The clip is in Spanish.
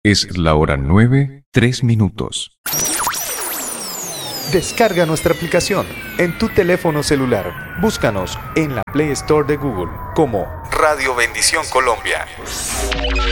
Es la hora 9:03. Descarga nuestra aplicación en tu teléfono celular. Búscanos en la Play Store de Google como Radio Bendición Colombia.